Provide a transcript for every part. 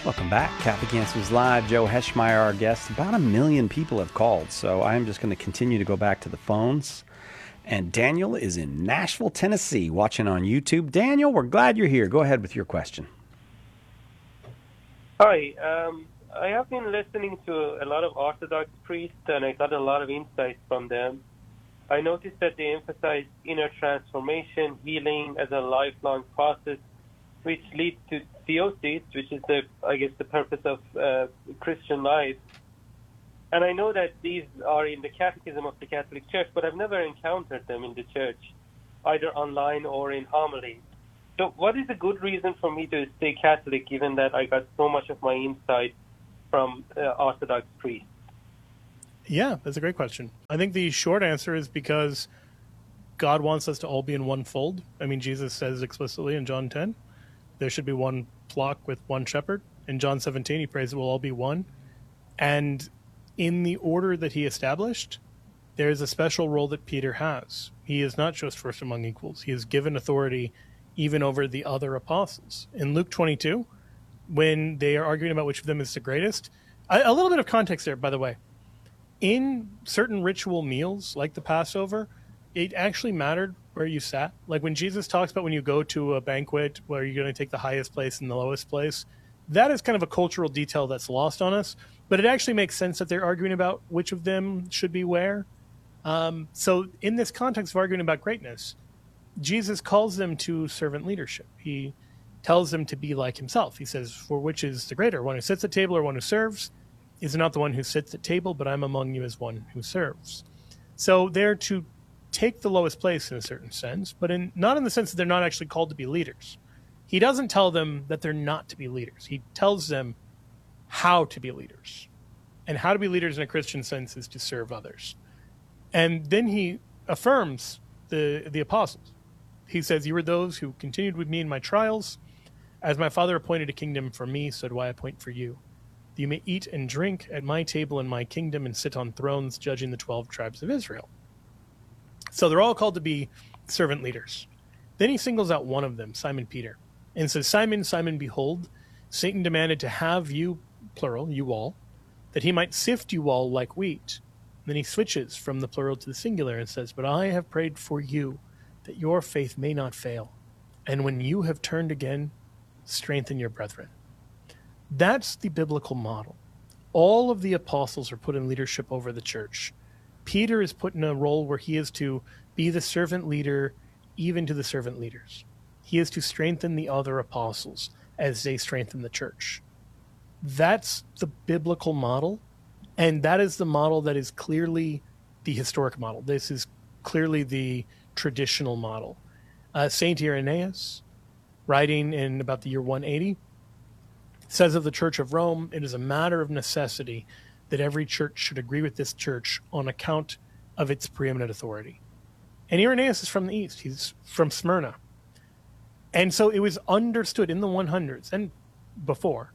Welcome back. Catholic Answers Live. Joe Heschmeyer, our guest. About 1 million people have called, so I'm just going to continue to go back to the phones. And Daniel is in Nashville, Tennessee, watching on YouTube. Daniel, we're glad you're here. Go ahead with your question. Hi. I have been listening to a lot of Orthodox priests, and I got a lot of insights from them. I noticed that they emphasize inner transformation, healing as a lifelong process, which leads to theosis, which is the purpose of Christian life. And I know that these are in the Catechism of the Catholic Church, but I've never encountered them in the Church, either online or in homilies. So what is a good reason for me to stay Catholic, given that I got so much of my insight from Orthodox priests? Yeah, that's a great question. I think the short answer is because God wants us to all be in one fold. I mean, Jesus says explicitly in John 10, there should be one flock with one shepherd. In John 17, he prays that we'll all be one. And in the order that he established, there is a special role that Peter has. He is not just first among equals. He is given authority even over the other apostles. In Luke 22, when they are arguing about which of them is the greatest, a little bit of context there, by the way. In certain ritual meals, like the Passover, it actually mattered where you sat. Like when Jesus talks about when you go to a banquet where you're going to take the highest place and the lowest place, that is kind of a cultural detail that's lost on us. But it actually makes sense that they're arguing about which of them should be where. So in this context of arguing about greatness, Jesus calls them to servant leadership. He tells them to be like himself. He says, for which is the greater, one who sits at table or one who serves? Is not the one who sits at table, but I'm among you as one who serves. So they're to take the lowest place in a certain sense, but not in the sense that they're not actually called to be leaders. He doesn't tell them that they're not to be leaders. He tells them how to be leaders. And how to be leaders in a Christian sense is to serve others. And then he affirms the apostles. He says, you are those who continued with me in my trials. As my Father appointed a kingdom for me, so do I appoint for you. You may eat and drink at my table in my kingdom and sit on thrones judging the 12 tribes of Israel. So they're all called to be servant leaders. Then he singles out one of them, Simon Peter, and says, Simon, Simon, behold, Satan demanded to have you, plural, you all, that he might sift you all like wheat. Then he switches from the plural to the singular and says, but I have prayed for you that your faith may not fail. And when you have turned again, strengthen your brethren. That's the biblical model. All of the apostles are put in leadership over the church. Peter is put in a role where he is to be the servant leader even to the servant leaders. He is to strengthen the other apostles as they strengthen the church. That's the biblical model, and that is the model that is clearly the historic model. This is clearly the traditional model. Saint Irenaeus, writing in about the year 180, says of the Church of Rome, it is a matter of necessity that every church should agree with this church on account of its preeminent authority. And Irenaeus is from the East. He's from Smyrna. And so it was understood in the 100s and before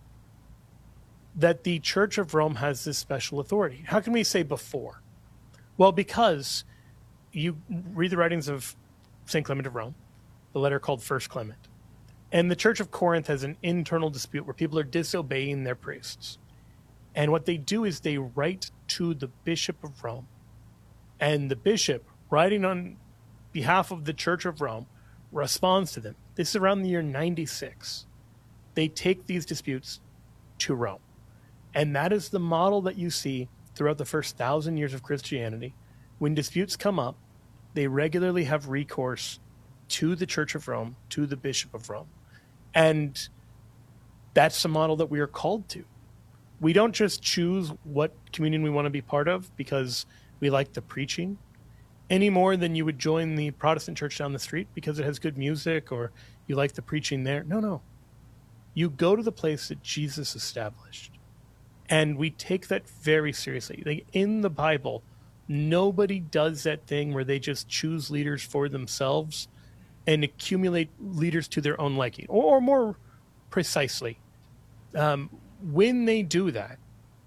that the Church of Rome has this special authority. How can we say before? Well, because you read the writings of St. Clement of Rome, the letter called First Clement. And the Church of Corinth has an internal dispute where people are disobeying their priests. And what they do is they write to the Bishop of Rome. And the bishop, writing on behalf of the Church of Rome, responds to them. This is around the year 96. They take these disputes to Rome. And that is the model that you see throughout the first 1,000 years of Christianity. When disputes come up, they regularly have recourse to the Church of Rome, to the Bishop of Rome. And that's the model that we are called to. We don't just choose what communion we want to be part of because we like the preaching any more than you would join the Protestant church down the street because it has good music or you like the preaching there. No. You go to the place that Jesus established. And we take that very seriously. Like in the Bible, nobody does that thing where they just choose leaders for themselves and accumulate leaders to their own liking. Or more precisely, when they do that,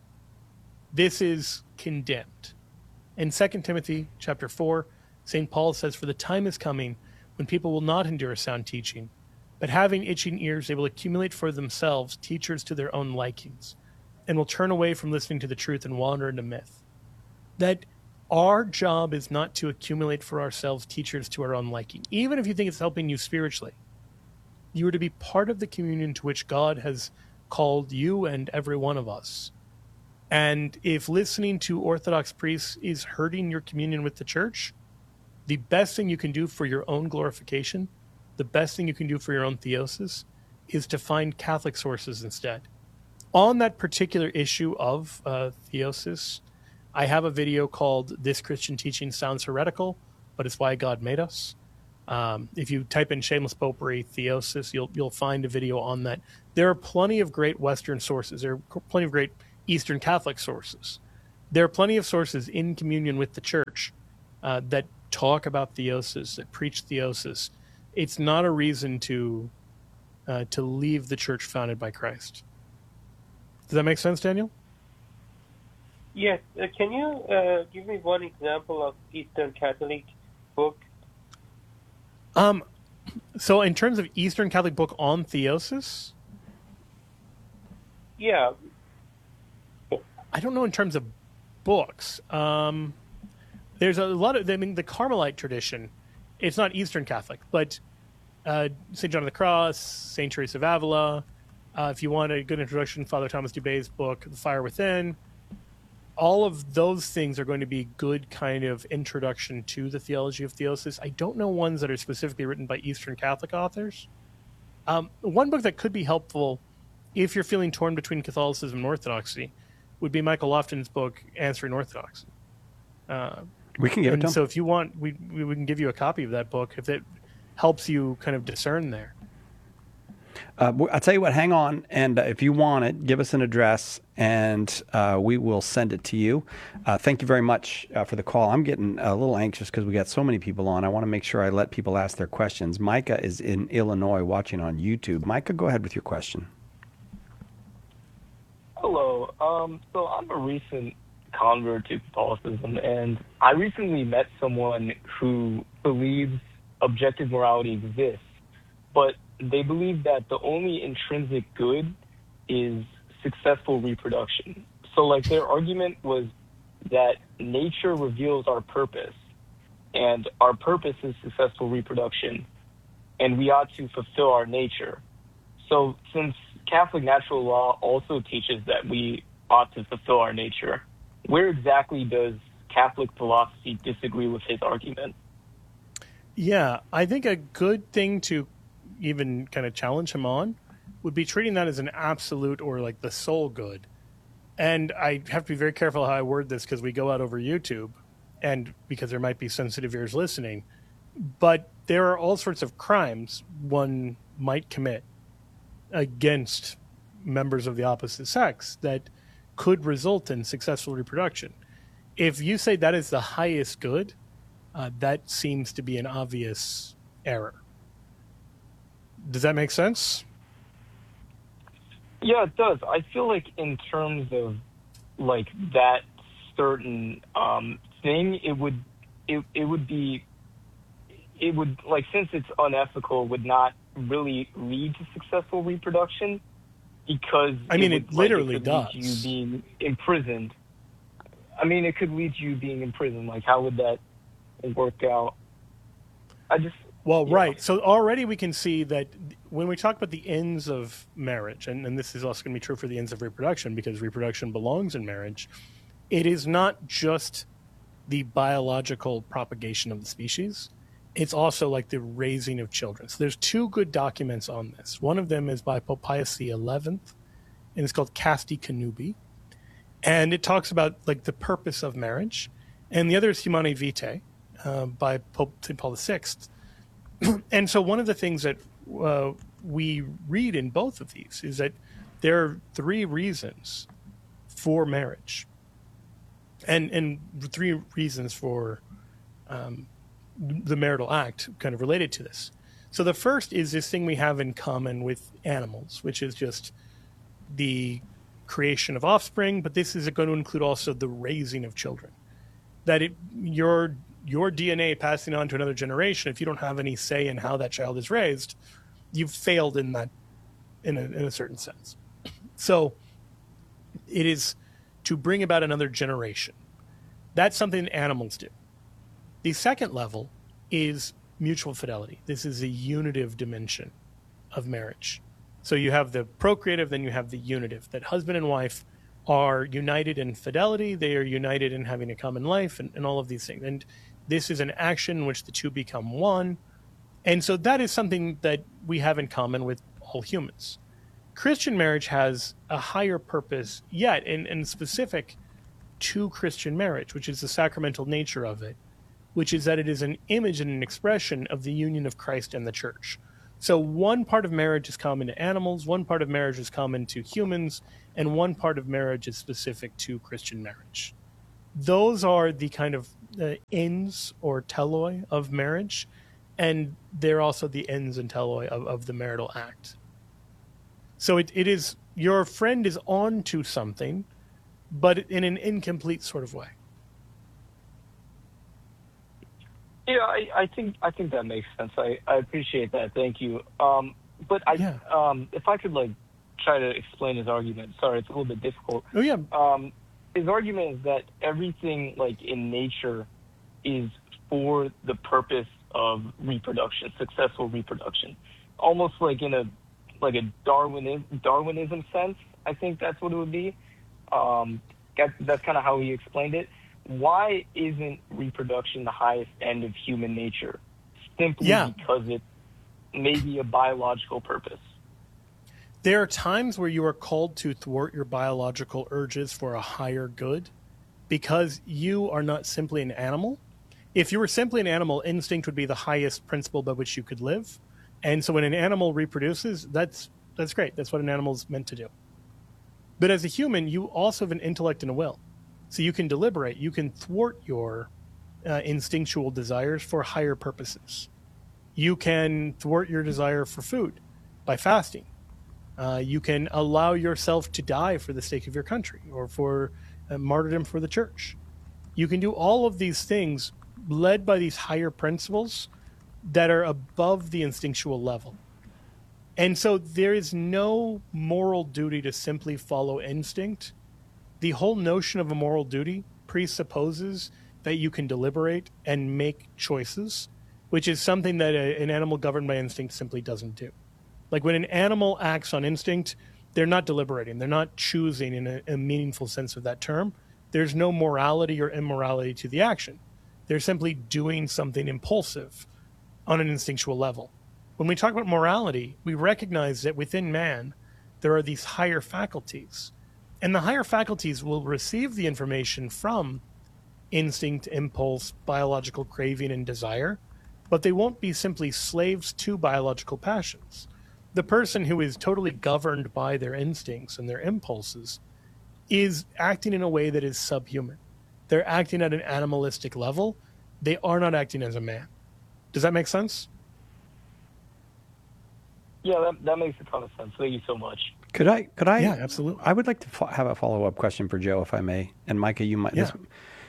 this is condemned. In 2 Timothy chapter 4, St. Paul says, for the time is coming when people will not endure sound teaching, but having itching ears, they will accumulate for themselves teachers to their own likings, and will turn away from listening to the truth and wander into myth. That our job is not to accumulate for ourselves teachers to our own liking, even if you think it's helping you spiritually. You are to be part of the communion to which God has called you and every one of us. And if listening to Orthodox priests is hurting your communion with the church, the best thing you can do for your own glorification, the best thing you can do for your own theosis, is to find Catholic sources instead. On that particular issue of theosis, I have a video called "This Christian Teaching Sounds Heretical, but It's Why God Made Us." If you type in "shameless popery theosis," you'll find a video on that. There are plenty of great Western sources. There are plenty of great Eastern Catholic sources. There are plenty of sources in communion with the church that talk about theosis, that preach theosis. It's not a reason to leave the church founded by Christ. Does that make sense, Daniel? Yes. Can you give me one example of Eastern Catholic book? So in terms of Eastern Catholic book on theosis? Yeah. I don't know in terms of books. There's a lot of, the Carmelite tradition, it's not Eastern Catholic, but St. John of the Cross, St. Teresa of Avila, if you want a good introduction, Father Thomas Dubé's book, The Fire Within. All of those things are going to be good kind of introduction to the theology of theosis. I don't know ones that are specifically written by Eastern Catholic authors. One book that could be helpful if you're feeling torn between Catholicism and Orthodoxy would be Michael Lofton's book, Answering Orthodoxy. We can give it to him. So if you want, we can give you a copy of that book if it helps you kind of discern there. I'll tell you what, hang on, and if you want it, give us an address, and we will send it to you. Thank you very much for the call. I'm getting a little anxious because we got so many people on. I want to make sure I let people ask their questions. Micah is in Illinois watching on YouTube. Micah, go ahead with your question. Hello. So I'm a recent convert to Catholicism, and I recently met someone who believes objective morality exists, but they believe that the only intrinsic good is successful reproduction. So, like, their argument was that nature reveals our purpose, and our purpose is successful reproduction, and we ought to fulfill our nature. So, since Catholic natural law also teaches that we ought to fulfill our nature, where exactly does Catholic philosophy disagree with his argument? Yeah, I think a good thing to even kind of challenge him on would be treating that as an absolute or like the sole good. And I have to be very careful how I word this because we go out over YouTube and because there might be sensitive ears listening. But there are all sorts of crimes one might commit against members of the opposite sex that could result in successful reproduction. If you say that is the highest good, that seems to be an obvious error. Does that make sense? Yeah, it does. I feel like in terms of like that certain thing, it would like, since it's unethical, would not really lead to successful reproduction because it literally does. Lead to you being imprisoned. I mean, it could lead to you being imprisoned. Like, how would that work out? Right. So already we can see that when we talk about the ends of marriage, and this is also going to be true for the ends of reproduction because reproduction belongs in marriage, it is not just the biological propagation of the species. It's also like the raising of children. So there's two good documents on this. One of them is by Pope Pius XI, and it's called Casti Connubii. And it talks about like the purpose of marriage. And the other is Humanae Vitae by Pope St. Paul VI. And so one of the things that we read in both of these is that there are three reasons for marriage and three reasons for the marital act kind of related to this. So the first is this thing we have in common with animals, which is just the creation of offspring, but this is going to include also the raising of children. That your DNA passing on to another generation, if you don't have any say in how that child is raised, you've failed in that, in a certain sense. So it is to bring about another generation. That's something animals do. The second level is mutual fidelity. This is a unitive dimension of marriage. So you have the procreative, then you have the unitive, that husband and wife are united in fidelity, they are united in having a common life, and all of these things. And this is an action in which the two become one. And so that is something that we have in common with all humans. Christian marriage has a higher purpose yet, and specific to Christian marriage, which is the sacramental nature of it, which is that it is an image and an expression of the union of Christ and the church. So one part of marriage is common to animals, one part of marriage is common to humans, and one part of marriage is specific to Christian marriage. Those are the kind of ends or teloi of marriage, and they're also the ends and teloi of the marital act. So it is, your friend is on to something, but in an incomplete sort of way. Yeah, I think that makes sense. I appreciate that. Thank you. But if I could try to explain his argument. Sorry, it's a little bit difficult. Oh yeah. His argument is that everything in nature is for the purpose of reproduction, successful reproduction, almost in a Darwinism sense. I think that's what it would be. That's kind of how he explained it. Why isn't reproduction the highest end of human nature? Simply because it may be a biological purpose. There are times where you are called to thwart your biological urges for a higher good because you are not simply an animal. If you were simply an animal, instinct would be the highest principle by which you could live. And so when an animal reproduces, that's great. That's what an animal is meant to do. But as a human, you also have an intellect and a will. So you can deliberate. You can thwart your instinctual desires for higher purposes. You can thwart your desire for food by fasting. You can allow yourself to die for the sake of your country or for martyrdom for the church. You can do all of these things led by these higher principles that are above the instinctual level. And so there is no moral duty to simply follow instinct. The whole notion of a moral duty presupposes that you can deliberate and make choices, which is something that an animal governed by instinct simply doesn't do. Like when an animal acts on instinct, they're not deliberating. They're not choosing in a meaningful sense of that term. There's no morality or immorality to the action. They're simply doing something impulsive on an instinctual level. When we talk about morality, we recognize that within man, there are these higher faculties. And the higher faculties will receive the information from instinct, impulse, biological craving, and desire, but they won't be simply slaves to biological passions. The person who is totally governed by their instincts and their impulses is acting in a way that is subhuman. They're acting at an animalistic level. They are not acting as a man. Does that make sense? Yeah, that makes a ton of sense. Thank you so much. Could I? Yeah, absolutely. I would like to have a follow-up question for Joe, if I may. And Micah, you might. Yeah.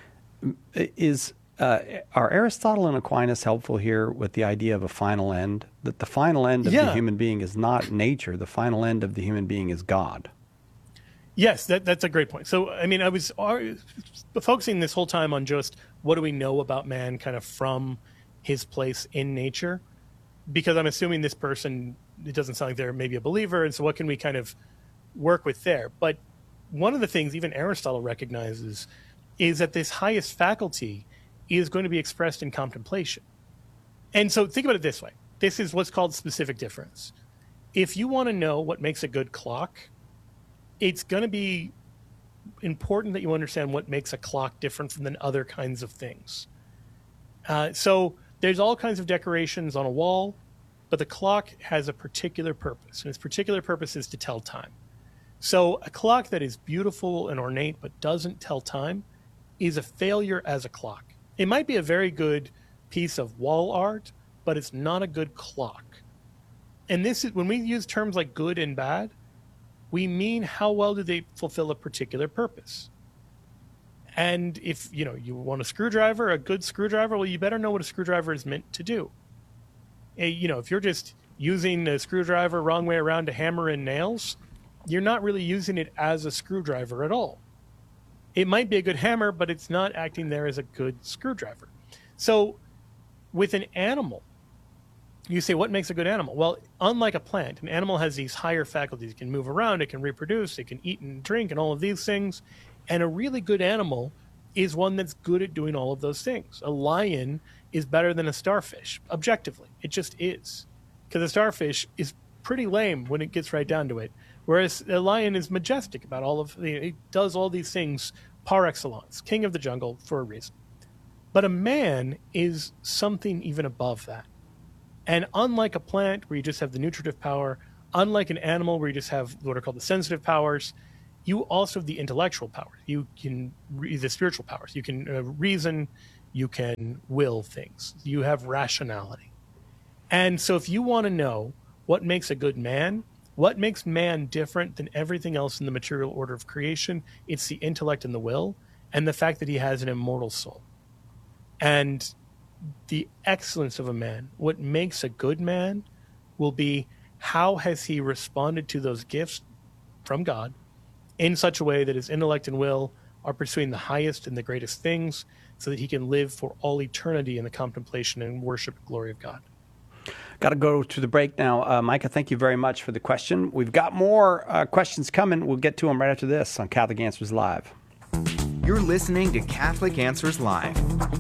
Are Aristotle and Aquinas helpful here with the idea of a final end? That the final end of the human being is not nature. The final end of the human being is God. Yes, that's a great point. So, I mean, I was focusing this whole time on just what do we know about man kind of from his place in nature, because I'm assuming this person, it doesn't sound like they're maybe a believer, and so what can we kind of work with there? But one of the things even Aristotle recognizes is that this highest faculty is going to be expressed in contemplation. And so think about it this way. This is what's called specific difference. If you want to know what makes a good clock, it's going to be important that you understand what makes a clock different from other kinds of things. So there's all kinds of decorations on a wall, but the clock has a particular purpose, and its particular purpose is to tell time. So a clock that is beautiful and ornate but doesn't tell time is a failure as a clock. It might be a very good piece of wall art, but it's not a good clock. And this is when we use terms like good and bad, we mean how well do they fulfill a particular purpose. And if you want a screwdriver, a good screwdriver, well, you better know what a screwdriver is meant to do. If you're just using a screwdriver wrong way around to hammer in nails, you're not really using it as a screwdriver at all. It might be a good hammer, but it's not acting there as a good screwdriver. So with an animal, you say, what makes a good animal? Well, unlike a plant, an animal has these higher faculties. It can move around, it can reproduce, it can eat and drink and all of these things. And a really good animal is one that's good at doing all of those things. A lion is better than a starfish, objectively. It just is. Because a starfish is pretty lame when it gets right down to it. Whereas a lion is majestic about it does all these things par excellence, king of the jungle for a reason. But a man is something even above that. And unlike a plant where you just have the nutritive power, unlike an animal where you just have what are called the sensitive powers, you also have the intellectual powers. You can the spiritual powers. You can reason. You can will things. You have rationality. And so if you want to know what makes a good man, what makes man different than everything else in the material order of creation, it's the intellect and the will, and the fact that he has an immortal soul. And the excellence of a man, what makes a good man, will be how has he responded to those gifts from God in such a way that his intellect and will are pursuing the highest and the greatest things so that he can live for all eternity in the contemplation and worship and glory of God. Got to go to the break now. Micah, thank you very much for the question. We've got more questions coming. We'll get to them right after this on Catholic Answers Live. You're listening to Catholic Answers Live.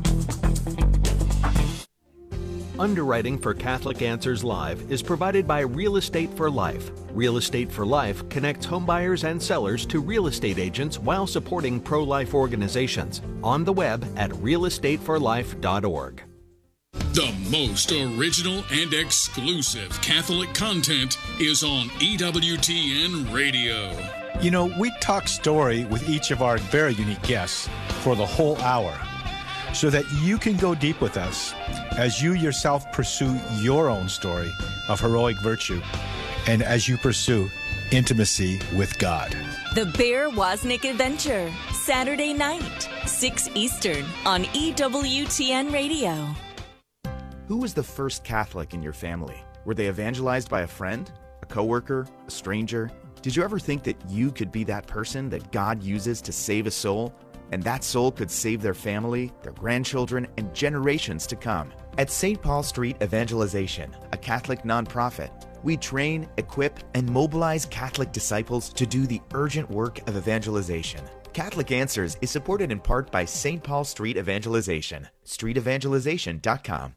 Underwriting for Catholic Answers Live is provided by Real Estate for Life. Real Estate for Life connects homebuyers and sellers to real estate agents while supporting pro-life organizations. On the web at realestateforlife.org. The most original and exclusive Catholic content is on EWTN Radio. You know, we talk story with each of our very unique guests for the whole hour so that you can go deep with us as you yourself pursue your own story of heroic virtue and as you pursue intimacy with God. The Bear Wozniak Adventure, Saturday night, 6 Eastern on EWTN Radio. Who was the first Catholic in your family? Were they evangelized by a friend, a coworker, a stranger? Did you ever think that you could be that person that God uses to save a soul? And that soul could save their family, their grandchildren, and generations to come. At St. Paul Street Evangelization, a Catholic nonprofit, we train, equip, and mobilize Catholic disciples to do the urgent work of evangelization. Catholic Answers is supported in part by St. Paul Street Evangelization, streetevangelization.com.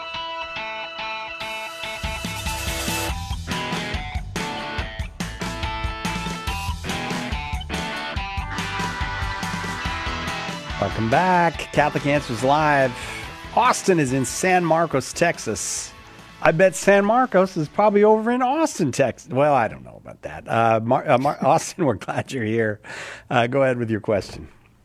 Welcome back. Catholic Answers Live. Austin is in San Marcos, Texas. I bet San Marcos is probably over in Austin, Texas. Well, I don't know about that. Austin, we're glad you're here. Go ahead with your question.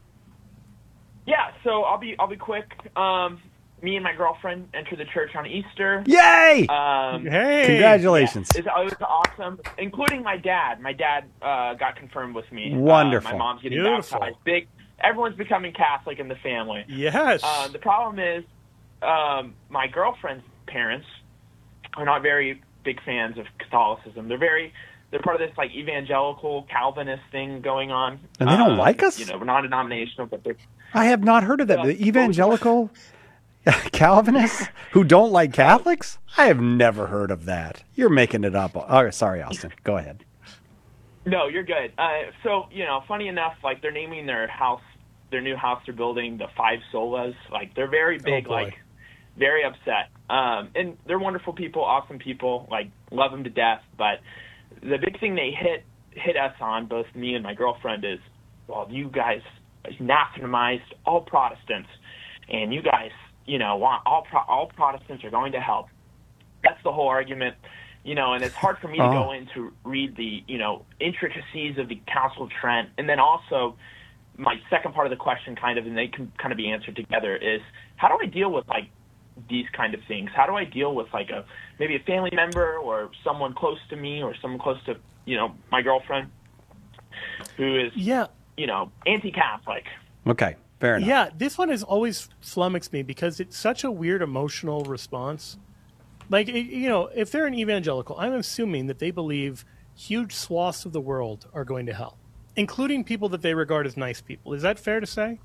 Yeah, so I'll be quick. Me and my girlfriend entered the church on Easter. Yay! Hey! Congratulations. Yeah, it was awesome, including my dad. My dad got confirmed with me. Wonderful. My mom's getting Beautiful. baptized. Everyone's becoming Catholic in the family. Yes. The problem is my girlfriend's parents are not very big fans of Catholicism. They're part of this like evangelical Calvinist thing going on. And they don't like us? You know, we're non-denominational, but they're... I have not heard of that. The evangelical Calvinists who don't like Catholics? I have never heard of that. You're making it up. Oh, sorry, Austin. Go ahead. No, you're good. So, you know, funny enough, like they're naming their new house they're building the Five Solas. Like they're very big, like very upset. And they're wonderful people, awesome people, like love them to death. But the big thing they hit us on, both me and my girlfriend, is, well, you guys anathematized all Protestants, and you guys, you know, want all Protestants are going to hell. That's the whole argument. You know, and it's hard for me to go in to read the, you know, intricacies of the Council of Trent. And then also my second part of the question and they can kind of be answered together, is how do I deal with, like, these kind of things? How do I deal with, like, maybe a family member or someone close to me or someone close to, you know, my girlfriend who is, you know, anti-Catholic? Okay, fair enough. Yeah, this one has always flummoxed me because it's such a weird emotional response. Like, if they're an evangelical, I'm assuming that they believe huge swaths of the world are going to hell, including people that they regard as nice people. Is that fair to say?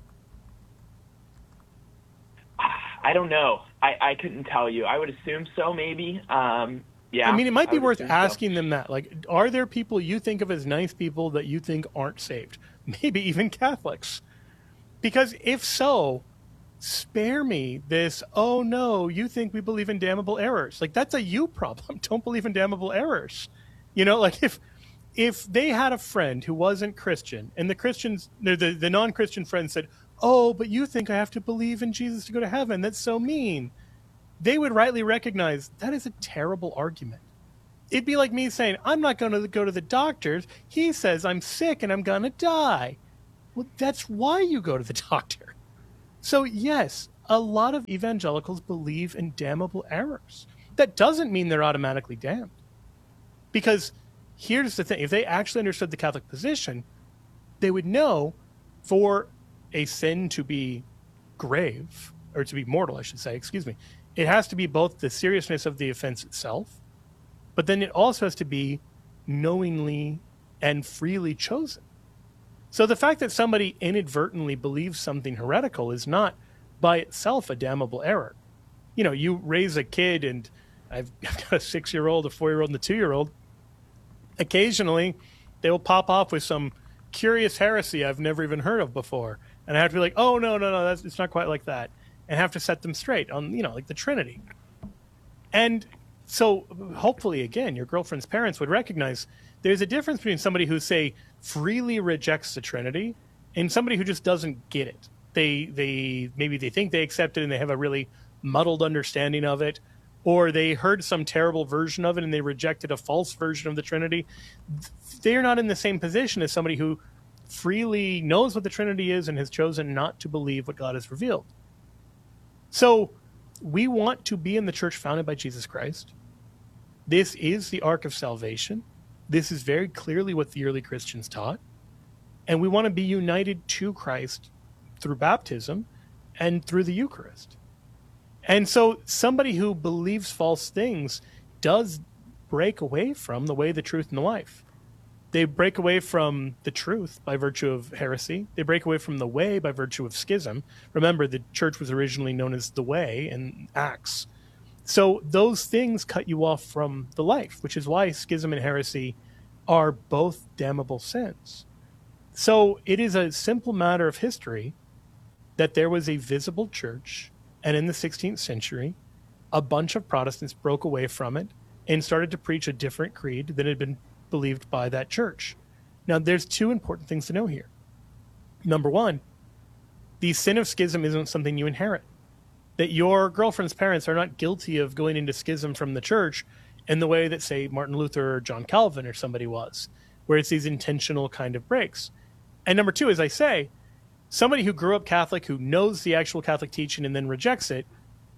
I don't know. I couldn't tell you. I would assume so, maybe. Yeah. I mean, it might be worth assume asking them that. Like, are there people you think of as nice people that you think aren't saved? Maybe even Catholics. Because if so, spare me this, oh no, you think we believe in damnable errors. Like, that's a you problem. Don't believe in damnable errors. Like if they had a friend who wasn't Christian and the non-Christian friend said, oh, but you think I have to believe in Jesus to go to heaven. That's so mean. They would rightly recognize that is a terrible argument. It'd be like me saying, I'm not going to go to the doctor. He says I'm sick and I'm going to die. Well, that's why you go to the doctor. So yes, a lot of evangelicals believe in damnable errors. That doesn't mean they're automatically damned. Because here's the thing. If they actually understood the Catholic position, they would know for a sin to be grave, or to be mortal, I should say, it has to be both the seriousness of the offense itself, but then it also has to be knowingly and freely chosen. So the fact that somebody inadvertently believes something heretical is not by itself a damnable error. You raise a kid, and I've got a 6-year-old, a 4-year-old, and a 2-year-old. Occasionally, they will pop off with some curious heresy I've never even heard of before. And I have to be like, oh, no, it's not quite like that. And have to set them straight on, like the Trinity. And so hopefully, again, your girlfriend's parents would recognize there's a difference between somebody who, say, freely rejects the Trinity and somebody who just doesn't get it. Maybe they think they accept it and they have a really muddled understanding of it, or they heard some terrible version of it and they rejected a false version of the Trinity. They're not in the same position as somebody who freely knows what the Trinity is and has chosen not to believe what God has revealed. So we want to be in the church founded by Jesus Christ. This is the ark of salvation. This is very clearly what the early Christians taught. And we want to be united to Christ through baptism and through the Eucharist. And so somebody who believes false things does break away from the way, the truth, and the life. They break away from the truth by virtue of heresy. They break away from the way by virtue of schism. Remember, the church was originally known as the Way in Acts. So those things cut you off from the life, which is why schism and heresy are both damnable sins. So it is a simple matter of history that there was a visible church, and in the 16th century, a bunch of Protestants broke away from it and started to preach a different creed than had been believed by that church. Now, there's two important things to know here. Number one, the sin of schism isn't something you inherit. That your girlfriend's parents are not guilty of going into schism from the church in the way that, say, Martin Luther or John Calvin or somebody was, where it's these intentional kind of breaks. And number two, as I say, somebody who grew up Catholic, who knows the actual Catholic teaching and then rejects it,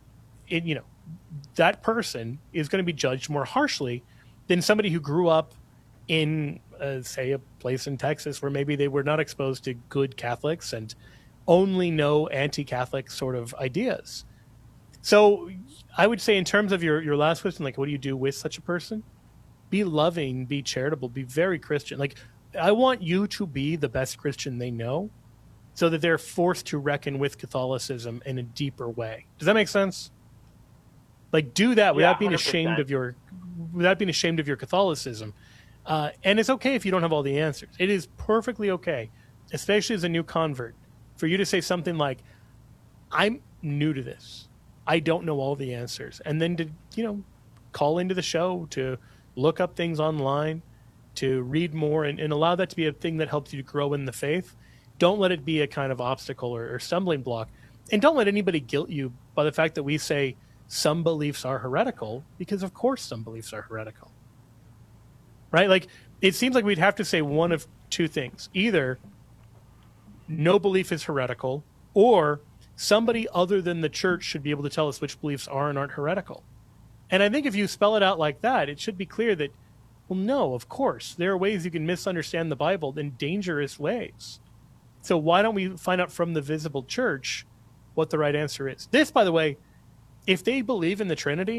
that person is going to be judged more harshly than somebody who grew up in, say, a place in Texas where maybe they were not exposed to good Catholics and only know anti-Catholic sort of ideas. So I would say, in terms of your last question, like, what do you do with such a person? Be loving, be charitable, be very Christian. Like, I want you to be the best Christian they know so that they're forced to reckon with Catholicism in a deeper way. Does that make sense? Like, do that without being ashamed of your Catholicism. And it's okay if you don't have all the answers. It is perfectly okay, especially as a new convert, for you to say something like, I'm new to this. I don't know all the answers. And then to, call into the show, to look up things online, to read more, and allow that to be a thing that helps you to grow in the faith. Don't let it be a kind of obstacle or stumbling block. And don't let anybody guilt you by the fact that we say some beliefs are heretical, because of course some beliefs are heretical. Right? Like, it seems like we'd have to say one of two things. Either no belief is heretical, or somebody other than the church should be able to tell us which beliefs are and aren't heretical. And I think if you spell it out like that, it should be clear that, well, no, of course, there are ways you can misunderstand the Bible in dangerous ways. So why don't we find out from the visible church what the right answer is? This, by the way, if they believe in the Trinity,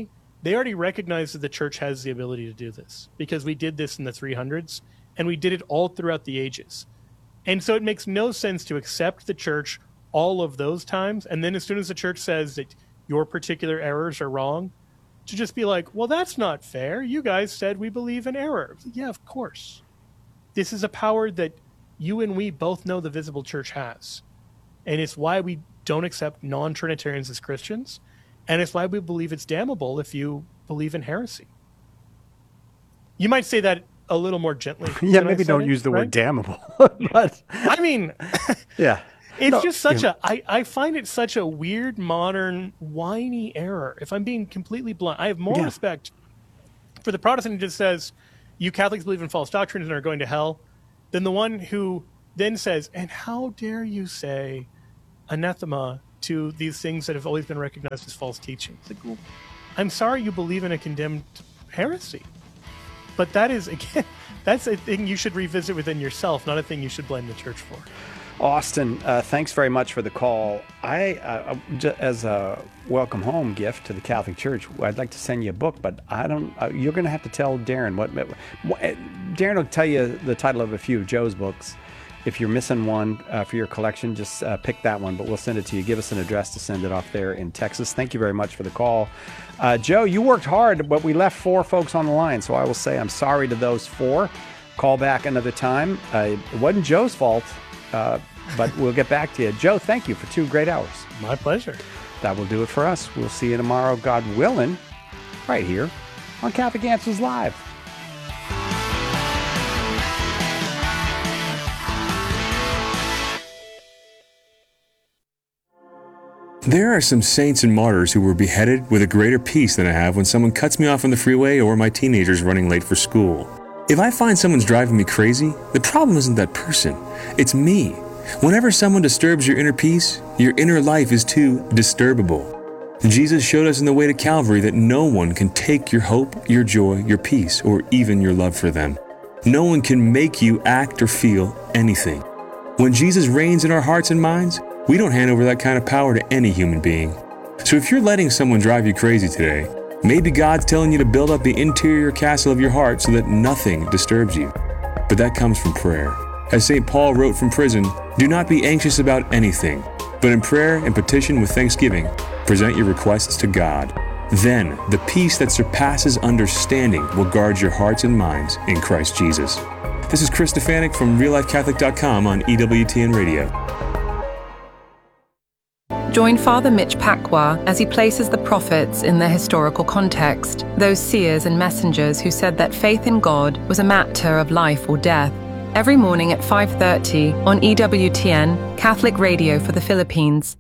they already recognize that the church has the ability to do this because we did this in the 300s and we did it all throughout the ages. And so it makes no sense to accept the church all of those times, and then as soon as the church says that your particular errors are wrong, to just be like, well, that's not fair. You guys said we believe in error. Yeah, of course. This is a power that you and we both know the visible church has. And it's why we don't accept non-Trinitarians as Christians, and it's why we believe it's damnable if you believe in heresy. You might say that a little more gently. Yeah, maybe don't use the word damnable. But I mean, yeah. It's just such I find it such a weird, modern, whiny error. If I'm being completely blunt, I have more respect for the Protestant who just says, you Catholics believe in false doctrines and are going to hell, than the one who then says, and how dare you say anathema to these things that have always been recognized as false teaching. It's like, well, I'm sorry you believe in a condemned heresy. But that is, again, that's a thing you should revisit within yourself, not a thing you should blame the church for. Austin, thanks very much for the call. As a welcome home gift to the Catholic Church, I'd like to send you a book, but I don't. You're going to have to tell Darren what. Darren will tell you the title of a few of Joe's books. If you're missing one for your collection, just pick that one, but we'll send it to you. Give us an address to send it off there in Texas. Thank you very much for the call. Joe, you worked hard, but we left 4 folks on the line, so I will say I'm sorry to those 4. Call back another time. It wasn't Joe's fault, but we'll get back to you. Joe, thank you for 2 great hours. My pleasure. That will do it for us. We'll see you tomorrow, God willing, right here on Catholic Answers Live. There are some saints and martyrs who were beheaded with a greater peace than I have when someone cuts me off on the freeway or my teenager's running late for school. If I find someone's driving me crazy, the problem isn't that person, it's me. Whenever someone disturbs your inner peace, your inner life is too disturbable. Jesus showed us in the way to Calvary that no one can take your hope, your joy, your peace, or even your love for them. No one can make you act or feel anything. When Jesus reigns in our hearts and minds, we don't hand over that kind of power to any human being. So if you're letting someone drive you crazy today, maybe God's telling you to build up the interior castle of your heart so that nothing disturbs you. But that comes from prayer. As St. Paul wrote from prison, do not be anxious about anything, but in prayer and petition with thanksgiving, present your requests to God. Then the peace that surpasses understanding will guard your hearts and minds in Christ Jesus. This is Chris Stefanik from RealLifeCatholic.com on EWTN Radio. Join Father Mitch Pacwa as he places the prophets in their historical context, those seers and messengers who said that faith in God was a matter of life or death. Every morning at 5:30 on EWTN, Catholic Radio for the Philippines.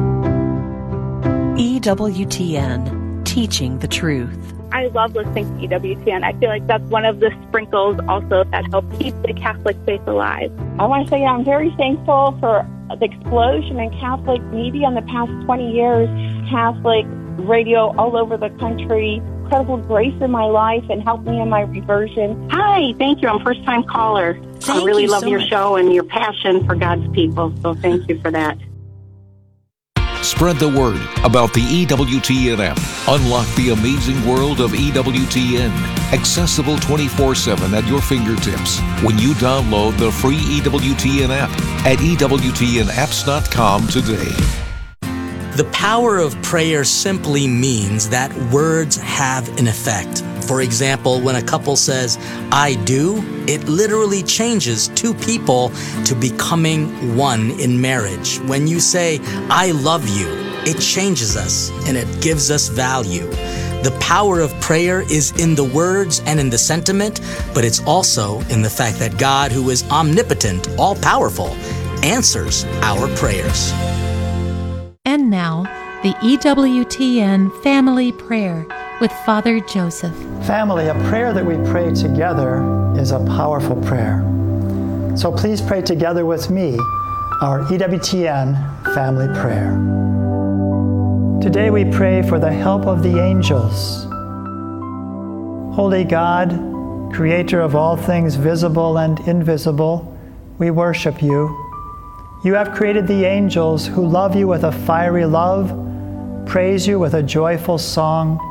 EWTN, teaching the truth. I love listening to EWTN. I feel like that's one of the sprinkles also that help keep the Catholic faith alive. I want to say I'm very thankful for the explosion in Catholic media in the past 20 years. Catholic radio all over the country. Incredible grace in my life and helped me in my reversion. Hi, thank you. I'm a first-time caller. I really love your show and your passion for God's people, so thank you for that. Spread the word about the EWTN app. Unlock the amazing world of EWTN. Accessible 24/7 at your fingertips when you download the free EWTN app at EWTNapps.com today. The power of prayer simply means that words have an effect. For example, when a couple says, I do, it literally changes two people to becoming one in marriage. When you say, I love you, it changes us and it gives us value. The power of prayer is in the words and in the sentiment, but it's also in the fact that God, who is omnipotent, all-powerful, answers our prayers. And now, the EWTN Family Prayer with Father Joseph. Family, a prayer that we pray together is a powerful prayer. So please pray together with me our EWTN Family Prayer. Today we pray for the help of the angels. Holy God, creator of all things visible and invisible, we worship you. You have created the angels who love you with a fiery love, praise you with a joyful song,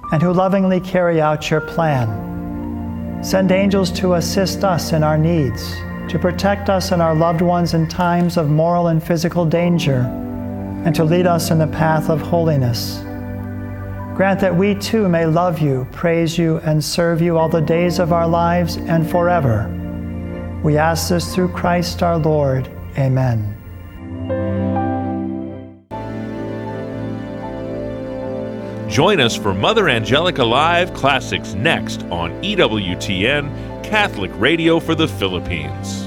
and who lovingly carry out your plan. Send angels to assist us in our needs, to protect us and our loved ones in times of moral and physical danger, and to lead us in the path of holiness. Grant that we too may love you, praise you, and serve you all the days of our lives and forever. We ask this through Christ our Lord. Amen. Join us for Mother Angelica Live Classics next on EWTN, Catholic Radio for the Philippines.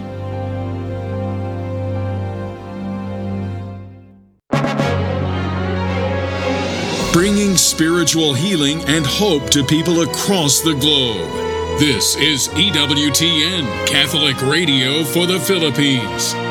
Bringing spiritual healing and hope to people across the globe. This is EWTN, Catholic Radio for the Philippines.